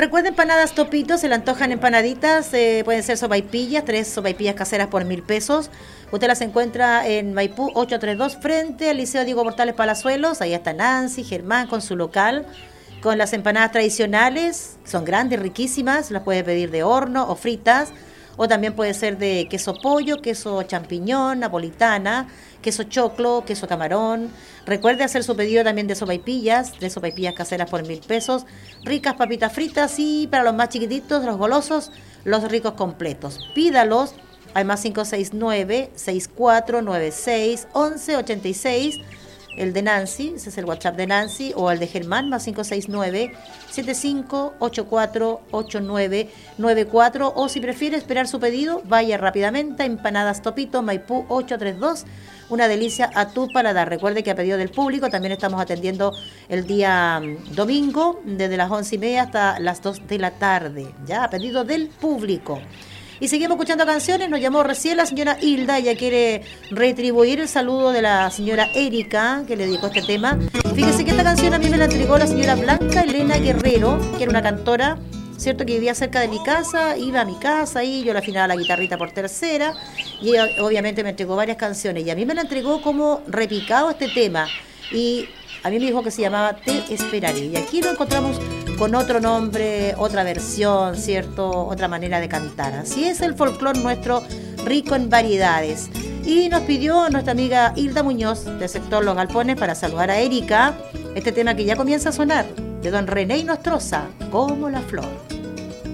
recuerden, empanadas Topito, se le antojan empanaditas, pueden ser sopaipillas, 3 sopaipillas caseras por 1.000 pesos. Usted las encuentra en Maipú 832 frente al Liceo Diego Portales Palazuelos. Ahí está Nancy, Germán con su local, con las empanadas tradicionales, son grandes, riquísimas, las puede pedir de horno o fritas, o también puede ser de queso pollo, queso champiñón, napolitana, queso choclo, queso camarón. Recuerde hacer su pedido también de sopaipillas, 3 sopaipillas caseras por 1.000 pesos, ricas papitas fritas y para los más chiquititos, los golosos, los ricos completos. Pídalos al más 569-6496-1186, el de Nancy, ese es el WhatsApp de Nancy, o el de Germán, más 569-7584-8994, o si prefiere esperar su pedido, vaya rápidamente a Empanadas Topito, Maipú 832, una delicia a tu paladar. Recuerde que a pedido del público también estamos atendiendo el día domingo, desde las 11:30 hasta las 2 de la tarde, ya a pedido del público. Y seguimos escuchando canciones. Nos llamó recién la señora Hilda. Ella quiere retribuir el saludo de la señora Erika, que le dedicó este tema. Fíjese que esta canción a mí me la entregó la señora Blanca Elena Guerrero, que era una cantora, cierto, que vivía cerca de mi casa. Iba a mi casa y yo le afinaba la guitarrita por tercera. Y ella obviamente me entregó varias canciones. Y a mí me la entregó como repicado este tema. Y a mí me dijo que se llamaba Te Esperaré. Y aquí lo encontramos con otro nombre, otra versión, ¿cierto? Otra manera de cantar. Así es el folclore nuestro, rico en variedades. Y nos pidió nuestra amiga Hilda Muñoz, del sector Los Galpones, para saludar a Erika, este tema que ya comienza a sonar, de don René Nostroza, Como la Flor.